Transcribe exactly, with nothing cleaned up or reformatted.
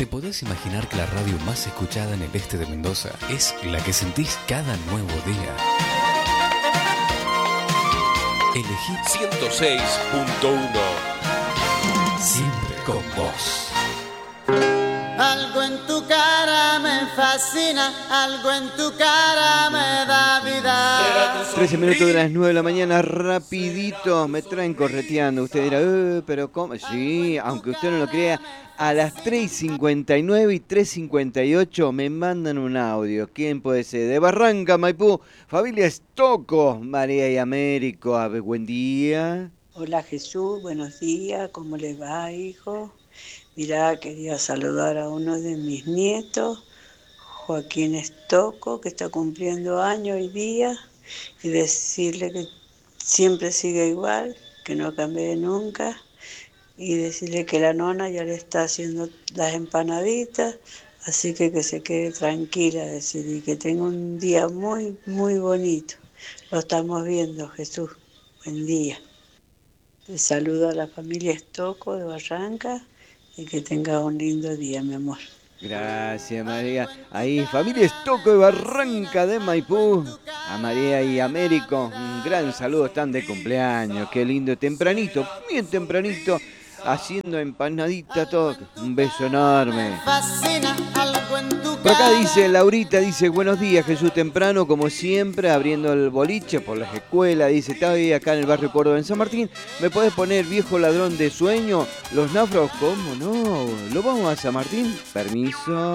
¿Te podés imaginar que la radio más escuchada en el este de Mendoza es la que sentís cada nuevo día? Elegí ciento seis punto uno. Siempre con vos. Algo en tu cara me fascina, algo en tu cara me da vida. trece minutos de las nueve de la mañana, rapidito, me traen correteando. Usted dirá, eh, pero ¿cómo? Sí, aunque usted no lo crea, a las tres y cincuenta y nueve y tres y cincuenta y ocho me mandan un audio. ¿Quién puede ser? De Barranca, Maipú, familia Estoco, María y Américo. A ver, buen día. Hola Jesús, buenos días, ¿cómo les va, hijo? Mirá, quería saludar a uno de mis nietos, Joaquín Estoco, que está cumpliendo año hoy día, y decirle que siempre sigue igual, que no cambie nunca, y decirle que la nona ya le está haciendo las empanaditas, así que que se quede tranquila, decir, y que tenga un día muy, muy bonito. Lo estamos viendo, Jesús. Buen día. Te saludo a la familia Estoco de Barranca y que tenga un lindo día, mi amor. Gracias, María. Ahí, familia Estoco de Barranca de Maipú. A María y Américo, un gran saludo, están de cumpleaños. Qué lindo, tempranito, bien tempranito, haciendo empanadita, todo. Un beso enorme. Por acá dice Laurita, dice, buenos días, Jesús, temprano, como siempre, abriendo el boliche por las escuelas. Dice, está ahí acá en el barrio Córdoba, en San Martín. ¿Me podés poner Viejo Ladrón de Sueño? Los náufragos, ¿cómo no? ¿Lo vamos a San Martín? Permiso.